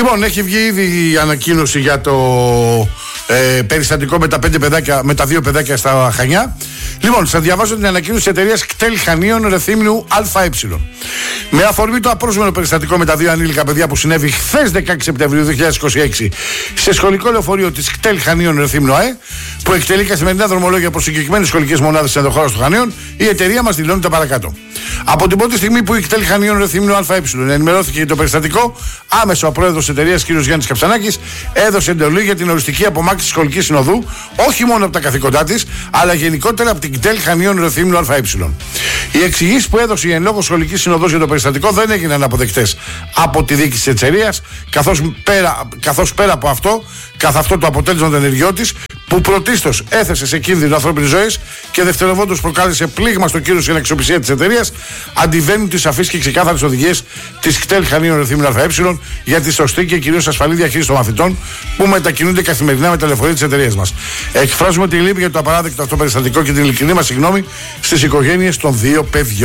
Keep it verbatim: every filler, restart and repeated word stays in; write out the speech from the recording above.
Λοιπόν, έχει βγει ήδη η ανακοίνωση για το ε, περιστατικό με τα, πέντε παιδάκια, με τα δύο παιδάκια στα Χανιά. Λοιπόν, θα διαβάζω την ανακοίνωση της εταιρείας ΚΤΕΛ Χανίων Ρεθύμνου ΑΕ. Με αφορμή το απρόσμενο περιστατικό με τα δύο ανήλικα παιδιά που συνέβη χθες δεκαέξι Σεπτεμβρίου δύο χιλιάδες είκοσι έξι σε σχολικό λεωφορείο της ΚΤΕΛ Χανίων Ρεθύμνου ΑΕ, που εκτελεί καθημερινά δρομολόγια προς συγκεκριμένες σχολικές μονάδες της ενδοχώρας του Χανίων, η εταιρεία μας δηλώνει τα παρακάτω. Από την πρώτη στιγμή που η ΚΤΕΛ Χανίων Ρεθύμνου ΑΕ ενημερώθηκε για το περιστατικό, άμεσα ο πρόεδρος της εταιρείας κ. Γιάννης Καψανάκης έδωσε εντολή για την οριστική απομάκρυνση της σχολικής συνοδού, όχι μόνο από τα καθήκοντά της, αλλά γενικότερα από την ΚΤΕΛ Χανίων Ρεθύμνου ΑΕ. Οι εξηγήσεις που έδωσε η εν λόγω σχολική συνοδός για το περιστατικό δεν έγιναν αποδεκτές από τη διοίκηση της εταιρείας, καθώς πέρα, καθώς πέρα από αυτό, καθ' αυτό το αποτέλεσμα των ενεργειών της, που πρωτίστως έθεσε σε κίνδυνο ανθρώπινης ζωής και δευτερευόντως προκάλεσε πλήγμα στο κύρος και την αξιοπιστία της εταιρείας, αντιβαίνουν τις σαφείς και ξεκάθαρες οδηγίες της ΚΤΕΛ Χανίων Ρεθύμνου ΑΕ για τη σωστή και κυρίως ασφαλή διαχείριση των μαθητών που μετακινούνται καθημερινά με τα λεωφορεία της εταιρείας μας. Εκφράζουμε τη λύπη για το απαράδεκτο αυτό περιστατικό και την ειλικρινή μας συγγνώμη στις οικογένειες των δύο παιδιών.